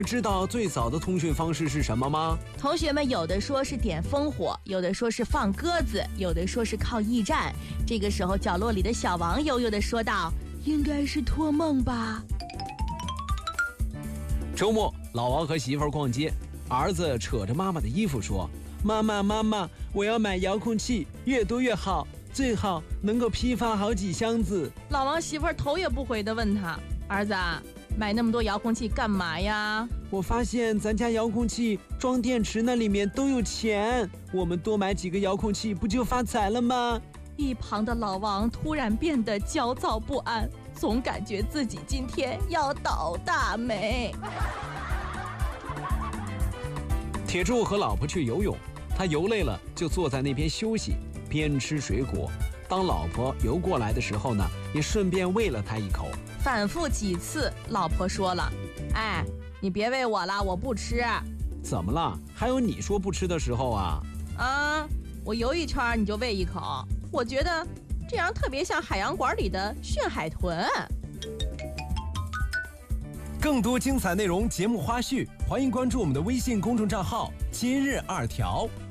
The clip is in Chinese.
知道最早的通讯方式是什么吗？ 同学们有的说是点烽火，有的说是放鸽子，有的说是靠驿站。这个时候，角落里的小王悠悠地说道：“应该是托梦吧。” 周末，老王和媳妇儿逛街，儿子扯着妈妈的衣服说：“妈妈，我要买遥控器，越多越好，最好能够批发好几箱子。” 老王媳妇儿头也不回地问他：“儿子，买那么多遥控器干嘛呀？” 我发现咱家遥控器装电池那里面都有钱，我们多买几个遥控器不就发财了吗？ 一旁的老王突然变得焦躁不安，总感觉自己今天要倒大霉。 铁柱和老婆去游泳，他游累了就坐在那边休息，边吃水果。当老婆游过来的时候呢，也顺便喂了他一口。 反复几次，老婆说了：“哎，你别喂我了，我不吃。” 怎么了？还有你说不吃的时候啊？ 我游一圈你就喂一口，我觉得这样特别像海洋馆里的驯海豚。 更多精彩内容、节目花絮，欢迎关注我们的微信公众账号“今日2条”。